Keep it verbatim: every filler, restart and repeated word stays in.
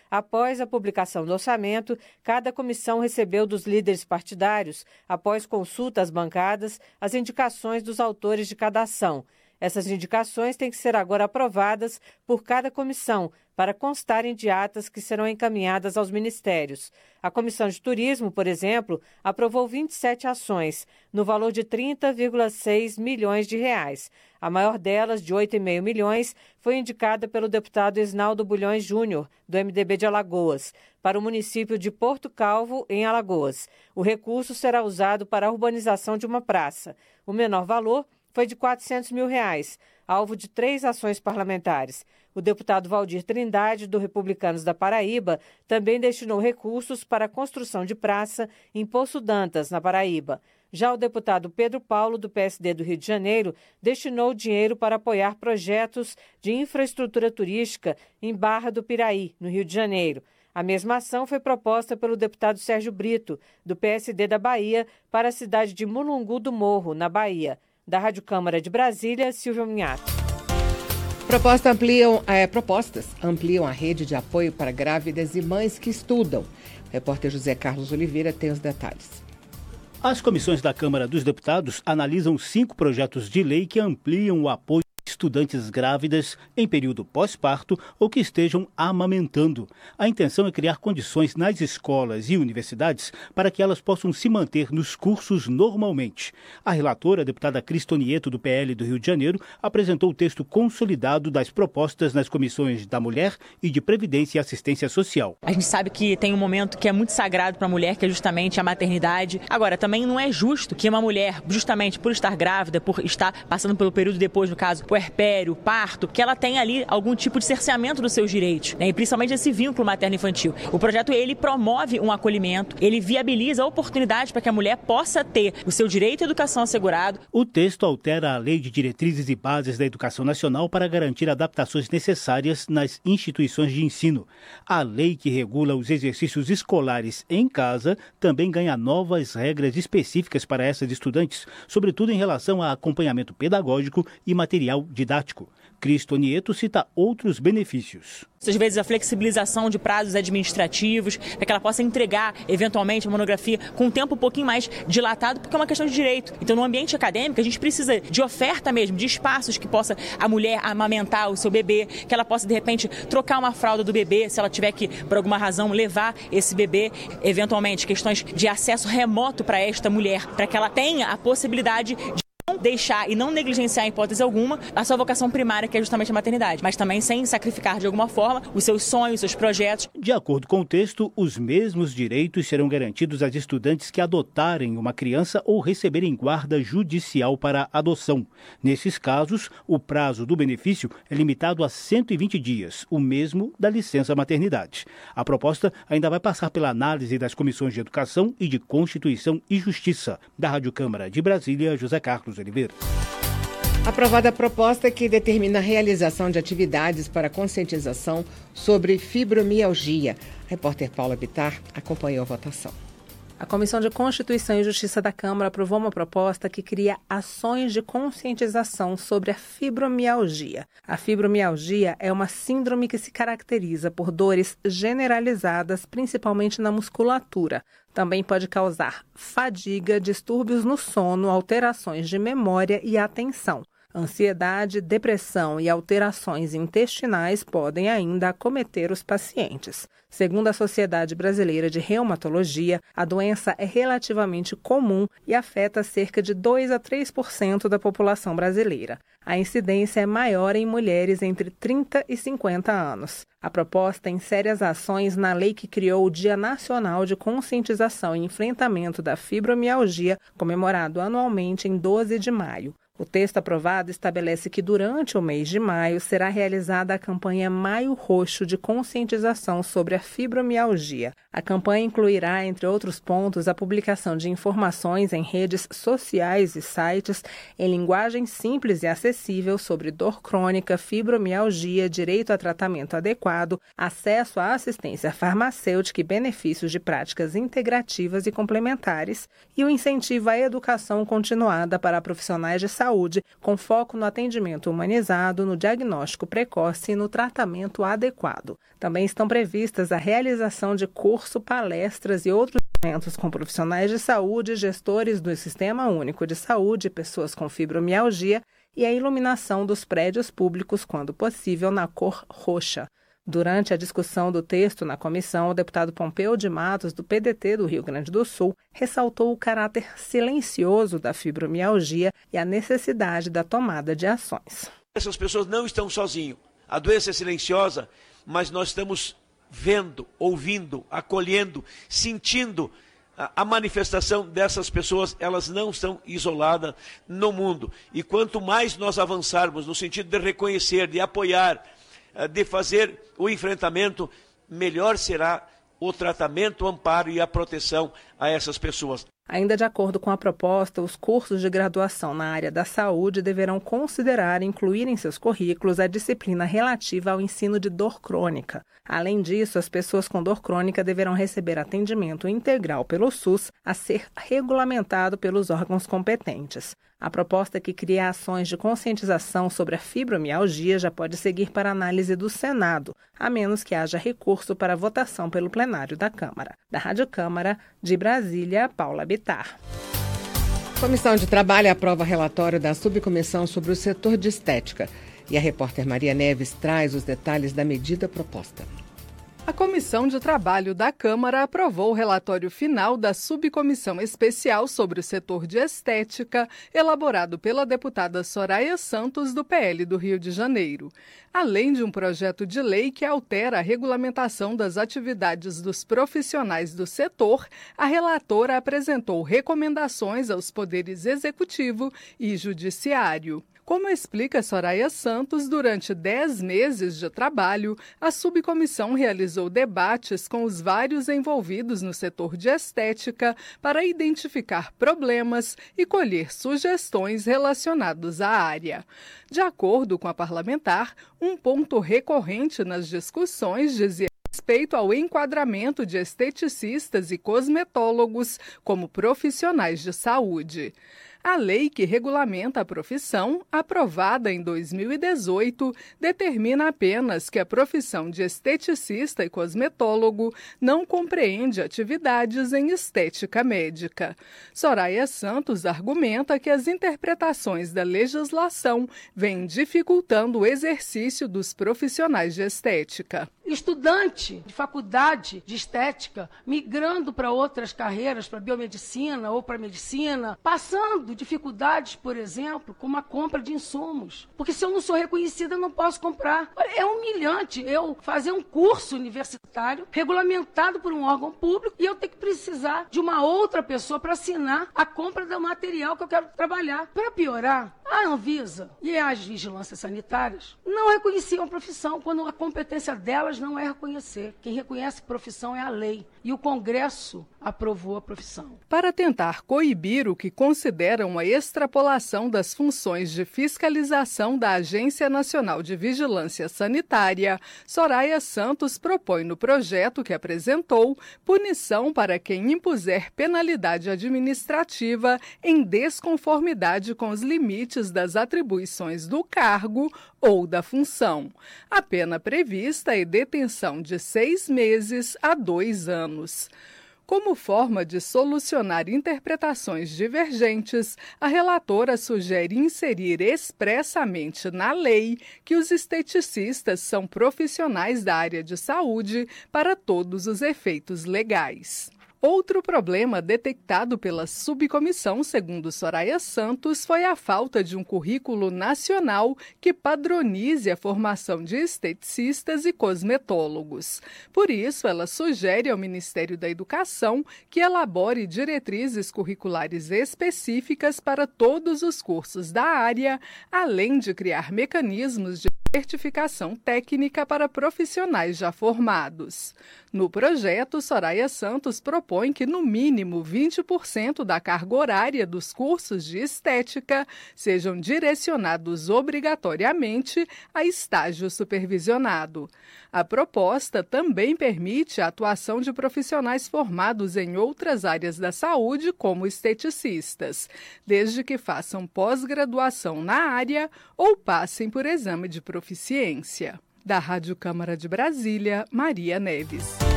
Após a publicação do orçamento, cada comissão recebeu dos líderes partidários, após consulta às bancadas, as indicações dos autores de cada ação. Essas indicações têm que ser agora aprovadas por cada comissão, para constarem de atas que serão encaminhadas aos ministérios. A Comissão de Turismo, por exemplo, aprovou vinte e sete ações, no valor de trinta vírgula seis milhões de reais. A maior delas, de oito vírgula cinco milhões, foi indicada pelo deputado Esnaldo Bulhões Júnior, do M D B de Alagoas, para o município de Porto Calvo, em Alagoas. O recurso será usado para a urbanização de uma praça. O menor valor foi de quatrocentos mil reais, alvo de três ações parlamentares. O deputado Valdir Trindade, do Republicanos da Paraíba, também destinou recursos para a construção de praça em Poço Dantas, na Paraíba. Já o deputado Pedro Paulo, do P S D do Rio de Janeiro, destinou dinheiro para apoiar projetos de infraestrutura turística em Barra do Piraí, no Rio de Janeiro. A mesma ação foi proposta pelo deputado Sérgio Brito, do P S D da Bahia, para a cidade de Mulungu do Morro, na Bahia. Da Rádio Câmara de Brasília, Silvia Minhato. Propostas ampliam, é, propostas ampliam a rede de apoio para grávidas e mães que estudam. O repórter José Carlos Oliveira tem os detalhes. As comissões da Câmara dos Deputados analisam cinco projetos de lei que ampliam o apoio a estudantes grávidas em período pós-parto ou que estejam amamentando. A intenção é criar condições nas escolas e universidades para que elas possam se manter nos cursos normalmente. A relatora, a deputada Cristonieto, do P L do Rio de Janeiro, apresentou o texto consolidado das propostas nas comissões da Mulher e de Previdência e Assistência Social. A gente sabe que tem um momento que é muito sagrado para a mulher, que é justamente a maternidade. Agora, também não é justo que uma mulher, justamente por estar grávida, por estar passando pelo período depois, no caso, puerpério, parto, que ela tenha ali algum tipo de cerceamento dos seus direitos, né? E principalmente esse vínculo materno-infantil. O projeto, ele promove um acolhimento, ele viabiliza a oportunidade para que a mulher possa ter o seu direito à educação assegurado. O texto altera a Lei de Diretrizes e Bases da Educação Nacional para garantir adaptações necessárias nas instituições de ensino. A lei que regula os exercícios escolares em casa também ganha novas regras específicas para essas estudantes, sobretudo em relação a acompanhamento pedagógico e material didático. Cristonieto cita outros benefícios. Às vezes a flexibilização de prazos administrativos, para que ela possa entregar eventualmente a monografia com um tempo um pouquinho mais dilatado, porque é uma questão de direito. Então, no ambiente acadêmico, a gente precisa de oferta mesmo, de espaços que possa a mulher amamentar o seu bebê, que ela possa, de repente, trocar uma fralda do bebê, se ela tiver que, por alguma razão, levar esse bebê, eventualmente, questões de acesso remoto para esta mulher, para que ela tenha a possibilidade de não deixar e não negligenciar em hipótese alguma a sua vocação primária, que é justamente a maternidade, mas também sem sacrificar de alguma forma os seus sonhos, os seus projetos. De acordo com o texto, os mesmos direitos serão garantidos às estudantes que adotarem uma criança ou receberem guarda judicial para adoção. Nesses casos, o prazo do benefício é limitado a cento e vinte dias, o mesmo da licença maternidade. A proposta ainda vai passar pela análise das comissões de Educação e de Constituição e Justiça. Da Rádio Câmara de Brasília, José Carlos Oliveira. Aprovada a proposta que determina a realização de atividades para conscientização sobre fibromialgia. A repórter Paula Bittar acompanhou a votação. A Comissão de Constituição e Justiça da Câmara aprovou uma proposta que cria ações de conscientização sobre a fibromialgia. A fibromialgia é uma síndrome que se caracteriza por dores generalizadas, principalmente na musculatura. Também pode causar fadiga, distúrbios no sono, alterações de memória e atenção. Ansiedade, depressão e alterações intestinais podem ainda acometer os pacientes. Segundo a Sociedade Brasileira de Reumatologia, a doença é relativamente comum e afeta cerca de dois a três por cento da população brasileira. A incidência é maior em mulheres entre trinta e cinquenta anos. A proposta insere as ações na lei que criou o Dia Nacional de Conscientização e Enfrentamento da Fibromialgia, comemorado anualmente em doze de maio. O texto aprovado estabelece que durante o mês de maio será realizada a campanha Maio Roxo de conscientização sobre a fibromialgia. A campanha incluirá, entre outros pontos, a publicação de informações em redes sociais e sites em linguagem simples e acessível sobre dor crônica, fibromialgia, direito a tratamento adequado, acesso à assistência farmacêutica e benefícios de práticas integrativas e complementares, e o incentivo à educação continuada para profissionais de saúde saúde, com foco no atendimento humanizado, no diagnóstico precoce e no tratamento adequado. Também estão previstas a realização de curso, palestras e outros eventos com profissionais de saúde, gestores do Sistema Único de Saúde, pessoas com fibromialgia e a iluminação dos prédios públicos, quando possível, na cor roxa. Durante a discussão do texto na comissão, o deputado Pompeu de Matos, do P D T do Rio Grande do Sul, ressaltou o caráter silencioso da fibromialgia e a necessidade da tomada de ações. Essas pessoas não estão sozinhas. A doença é silenciosa, mas nós estamos vendo, ouvindo, acolhendo, sentindo a manifestação dessas pessoas. Elas não estão isoladas no mundo. E quanto mais nós avançarmos no sentido de reconhecer, de apoiar, de fazer o enfrentamento, melhor será o tratamento, o amparo e a proteção a essas pessoas. Ainda de acordo com a proposta, os cursos de graduação na área da saúde deverão considerar incluir em seus currículos a disciplina relativa ao ensino de dor crônica. Além disso, as pessoas com dor crônica deverão receber atendimento integral pelo SUS, a ser regulamentado pelos órgãos competentes. A proposta que cria ações de conscientização sobre a fibromialgia já pode seguir para análise do Senado, a menos que haja recurso para votação pelo plenário da Câmara. Da Rádio Câmara, de Brasília, Paula Bittar. Comissão de Trabalho aprova relatório da subcomissão sobre o setor de estética. E a repórter Maria Neves traz os detalhes da medida proposta. A Comissão de Trabalho da Câmara aprovou o relatório final da Subcomissão Especial sobre o Setor de Estética, elaborado pela deputada Soraya Santos, do P L do Rio de Janeiro. Além de um projeto de lei que altera a regulamentação das atividades dos profissionais do setor, a relatora apresentou recomendações aos poderes executivo e judiciário. Como explica Soraya Santos, durante dez meses de trabalho, a subcomissão realizou debates com os vários envolvidos no setor de estética para identificar problemas e colher sugestões relacionados à área. De acordo com a parlamentar, um ponto recorrente nas discussões dizia respeito ao enquadramento de esteticistas e cosmetólogos como profissionais de saúde. A lei que regulamenta a profissão, aprovada em dois mil e dezoito, determina apenas que a profissão de esteticista e cosmetólogo não compreende atividades em estética médica. Soraya Santos argumenta que as interpretações da legislação vêm dificultando o exercício dos profissionais de estética. Estudante de faculdade de estética, migrando para outras carreiras, para biomedicina ou para medicina, passando dificuldades, por exemplo, com a compra de insumos. Porque se eu não sou reconhecida, eu não posso comprar. É humilhante eu fazer um curso universitário regulamentado por um órgão público e eu ter que precisar de uma outra pessoa para assinar a compra do material que eu quero trabalhar. Para piorar, a Anvisa e as vigilâncias sanitárias não reconheciam a profissão quando a competência delas não é reconhecer. Quem reconhece profissão é a lei. E o Congresso aprovou a profissão. Para tentar coibir o que consideram a extrapolação das funções de fiscalização da Agência Nacional de Vigilância Sanitária, Soraya Santos propõe no projeto que apresentou punição para quem impuser penalidade administrativa em desconformidade com os limites das atribuições do cargo ou da função. A pena prevista é detenção de seis meses a dois anos. Como forma de solucionar interpretações divergentes, a relatora sugere inserir expressamente na lei que os esteticistas são profissionais da área de saúde para todos os efeitos legais. Outro problema detectado pela subcomissão, segundo Soraya Santos, foi a falta de um currículo nacional que padronize a formação de esteticistas e cosmetólogos. Por isso, ela sugere ao Ministério da Educação que elabore diretrizes curriculares específicas para todos os cursos da área, além de criar mecanismos de certificação técnica para profissionais já formados. No projeto, Soraya Santos propõe que, no mínimo, vinte por cento da carga horária dos cursos de estética sejam direcionados obrigatoriamente a estágio supervisionado. A proposta também permite a atuação de profissionais formados em outras áreas da saúde, como esteticistas, desde que façam pós-graduação na área ou passem por exame de proficiência. Da Rádio Câmara de Brasília, Maria Neves.